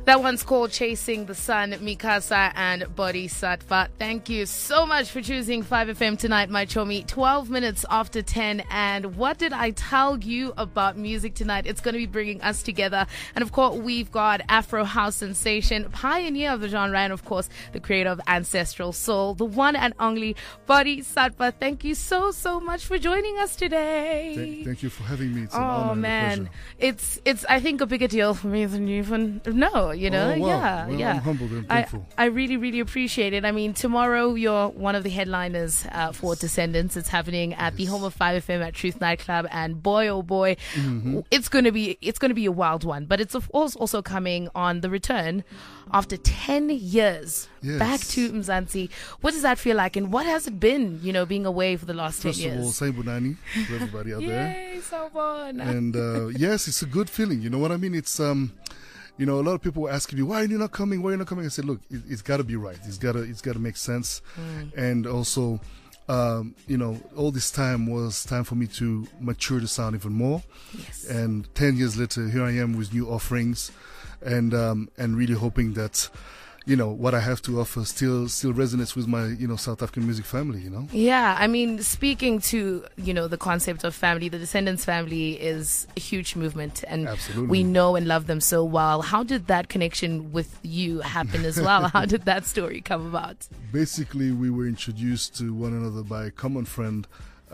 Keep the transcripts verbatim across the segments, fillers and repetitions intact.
That one's called Chasing the Sun, Mikasa and Bodhisattva. Thank you so much for choosing five F M tonight, my chomi. twelve minutes after ten. And what did I tell you about music tonight? It's going to be bringing us together. And of course, we've got Afro House sensation, pioneer of the genre, and of course, the creator of Ancestral Soul, the one and only Bodhisattva. Thank you so, so much for joining us today. Thank, thank you for having me. It's an oh, honor man. and a pleasure. It's, it's, I think, a bigger deal for me than you even know. You know, oh, wow. yeah, well, yeah. I'm humbled and I, thankful. I really, really appreciate it. I mean, tomorrow you're one of the headliners uh, for Descendants. It's happening at yes. the home of five F M at Truth Nightclub, and boy, oh boy, mm-hmm. it's going to be it's going to be a wild one. But it's of course also coming on the return after ten years yes. back to Mzansi. What does that feel like, and what has it been? You know, being away for the last First ten years. First of all, Saibunani to everybody out Yay, there. Sabon. And uh, yes, it's a good feeling. You know what I mean? It's um. You know, a lot of people were asking me, why are you not coming? Why are you not coming? I said, look, it, it's got to be right. It's got to it's got to make sense. Mm. And also, um, you know, all this time was time for me to mature the sound even more. Yes. And ten years later, here I am with new offerings and um, and really hoping that, you know, what I have to offer still still resonates with my, you know, South African music family, you know? Yeah, I mean, speaking to, you know, the concept of family, the Descendants family is a huge movement, and Absolutely. we know and love them so well. How did that connection with you happen as well? How did that story come about? Basically, we were introduced to one another by a common friend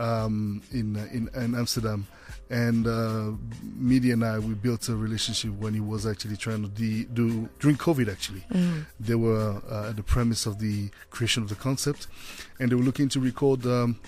um, in, in in Amsterdam. And uh, Midi and I, we built a relationship when he was actually trying to de- do, during COVID actually. Mm. They were uh, at the premise of the creation of the concept, and they were looking to record um,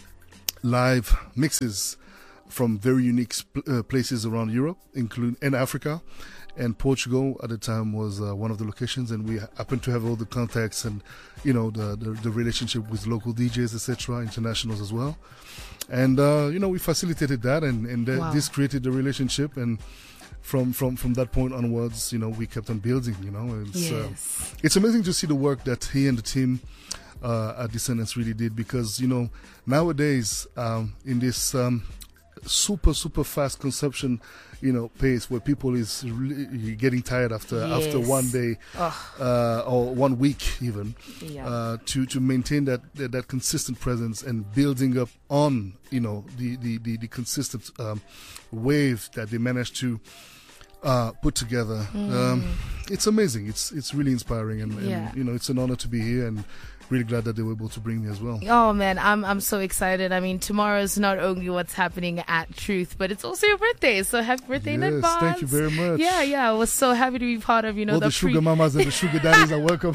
live mixes from very unique sp- uh, places around Europe, including and Africa. And Portugal at the time was uh, one of the locations, and we happened to have all the contacts and, you know, the the, the relationship with local D Js, et cetera, internationals as well. And uh, you know, we facilitated that, and and th- wow. this created the relationship. And from from from that point onwards, you know, we kept on building. You know, it's yes. uh, it's amazing to see the work that he and the team uh, at Descendants really did, because you know, nowadays um, in this um, super super fast consumption, you know, pace where people is really getting tired after yes. after one day uh, or one week even yeah. uh, to to maintain that, that that consistent presence and building up on, you know, the the the, the consistent um, wave that they managed to uh, put together. Mm. Um, it's amazing. It's it's really inspiring, and, and yeah. you know, it's an honor to be here, and really glad that they were able to bring me as well. Oh man, I'm I'm so excited. I mean, tomorrow is not only what's happening at Truth, but it's also your birthday. So happy birthday yes, in advance. Thank you very much. Yeah, yeah. I was so happy to be part of, you know, all the, the sugar pre- mamas and the sugar daddies are welcome.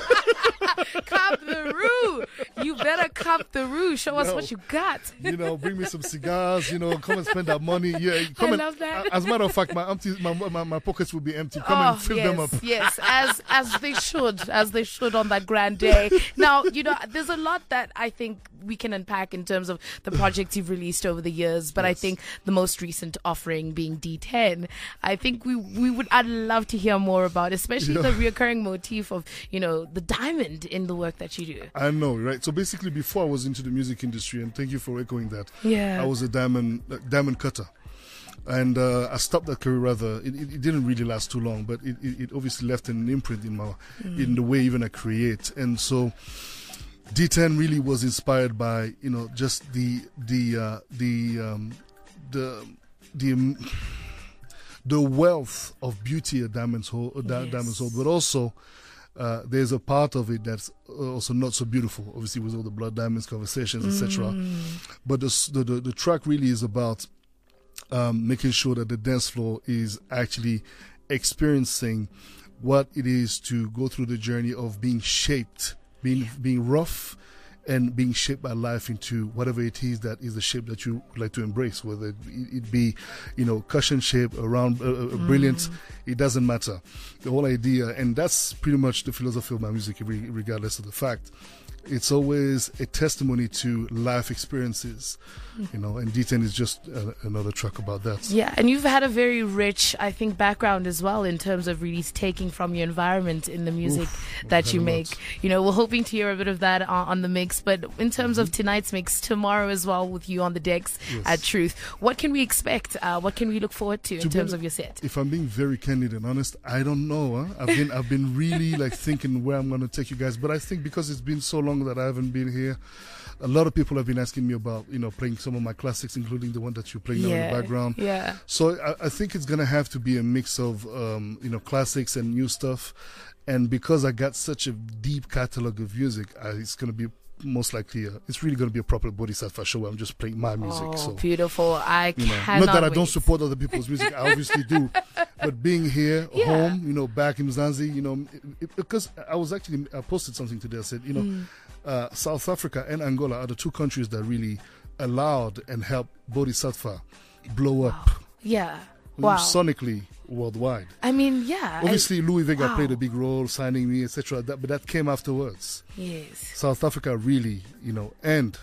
Cop the roo. You better cop the roo. Show us Yo, what you got. You know, bring me some cigars. You know, come and spend that money. Yeah, come I and, love that. As a matter of fact, my empty, my, my my pockets will be empty. Come oh, and fill yes, them up. Yes, as as they should, as they should on that grand day. Now, you know, there's a lot that I think we can unpack in terms of the projects you've released over the years, but yes. I think the most recent offering being D ten, I think we we would I'd love to hear more about, especially yeah. the reoccurring motif of, you know, the diamond in the work that you do. I know, right? So basically, before I was into the music industry, and thank you for echoing that. Yeah, I was a diamond uh, diamond cutter. And uh, I stopped that career rather. It, it, it didn't really last too long, but it, it, it obviously left an imprint in my mm. in the way even I create. And so D ten really was inspired by, you know, just the the uh, the um, the the um, the wealth of beauty a diamond's hold, a di- yes. diamond's hold, but also uh, there's a part of it that's also not so beautiful. Obviously, with all the blood diamonds conversations, et cetera. Mm. But the, the the the track really is about Um, making sure that the dance floor is actually experiencing what it is to go through the journey of being shaped, being yeah. being rough, and being shaped by life into whatever it is that is the shape that you would like to embrace, whether it, it be, you know, cushion shape, around, uh, uh, mm. brilliant, it doesn't matter. The whole idea, and that's pretty much the philosophy of my music, regardless of the fact, it's always a testimony to life experiences, you know, and D ten is just uh, another track about that. Yeah, and you've had a very rich, I think, background as well in terms of really taking from your environment in the music Oof, that you a make. lot. You know, we're hoping to hear a bit of that on, on the mix, but in terms of tonight's mix, tomorrow as well with you on the decks Yes. at Truth, what can we expect? Uh, what can we look forward to, To in be terms honest, of your set? If I'm being very candid and honest, I don't know. Huh? I've been I've been really like thinking where I'm going to take you guys, but I think because it's been so long that I haven't been here, a lot of people have been asking me about, you know, playing some of my classics, including the one that you're playing now in Yeah, the background. yeah. So I, I think it's going to have to be a mix of, um, you know, classics and new stuff. And because I got such a deep catalog of music, I, it's going to be most likely, a, it's really going to be a proper Bodhisattva show where I'm just playing my music. Oh, so, beautiful. I you know, cannot not that I wait. don't support other people's music, I obviously do. But being here, Yeah. home, you know, back in Mzansi, you know, it, it, because I was actually, I posted something today. I said, you know, Mm. uh, South Africa and Angola are the two countries that really allowed and helped Bodhisattva blow up Yeah. Wow. sonically worldwide. I mean, yeah. I- Obviously, Louis Vega wow. played a big role, signing me, et cetera. That, but that came afterwards. yes. South Africa really, you know, and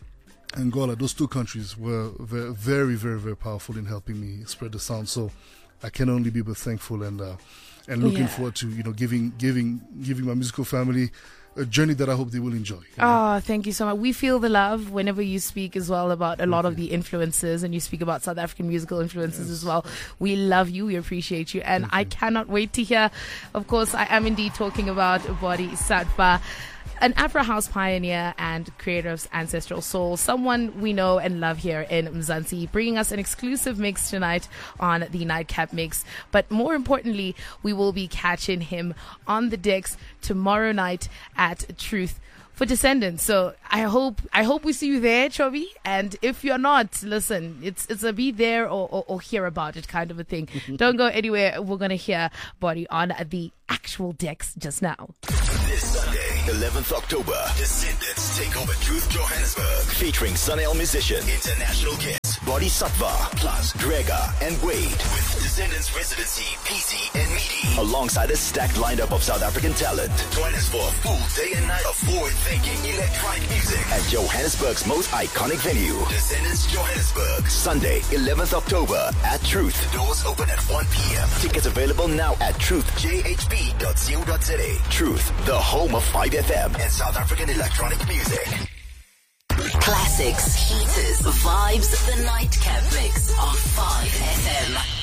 Angola, those two countries were ve- very, very, very powerful in helping me spread the sound. So I can only be but thankful and uh, and looking Yeah. forward to, you know, giving giving giving my musical family a journey that I hope they will enjoy. you know. Oh, thank you so much. We feel the love whenever you speak as well about a lot of the influences, and you speak about South African musical influences as well. We love you. We appreciate you. And I cannot wait to hear. Of course, I am indeed talking about Bodhisattva, an Afro house pioneer and creator of Ancestral Soul, someone we know and love here in Mzansi, bringing us an exclusive mix tonight on the Nightcap Mix. But more importantly, we will be catching him on the decks tomorrow night at Truth for Descendants. So I hope I hope we see you there, Chobi. And if you're not, listen, it's it's a be there or, or, or hear about it kind of a thing. Don't go anywhere. We're gonna hear Body on the actual decks just now. This Sunday, eleventh October, Descendants take over Truth Johannesburg, featuring Sunel musician, international guests, Bodhisattva, plus Gregor and Wade, with Descendants residency, P Z and Meaty, alongside a stacked lineup of South African talent. Join us for a full day and night of forward-thinking electronic music at Johannesburg's most iconic venue, Descendants Johannesburg, Sunday, eleventh October at Truth. Doors open at one p.m. Tickets available now at truth j h b dot co dot za. Truth, the home of five F M and South African electronic music. Classics, heaters, vibes, the Nightcap Mix on five F M.